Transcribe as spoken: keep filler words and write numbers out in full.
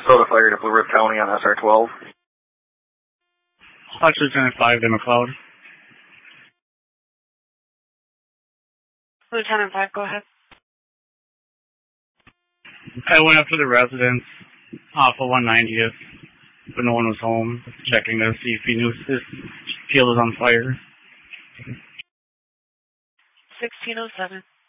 Minnesota Fire to Blue Earth County on S R twelve. Watch Lieutenant five to McLeod. Lieutenant five, go ahead. I went up to the residence off of one ninetieth, but no one was home, checking to see if he knew his field was on fire. sixteen oh seven.